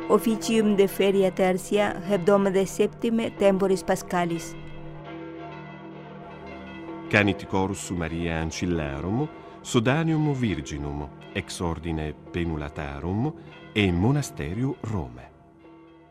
officium de feria tertia, hebdoma de septime, temporis pascalis. Canit chorus Maria Ancillarum, Sodanium Virginum, ex ordine Penulatarum, e Monasterium Rome.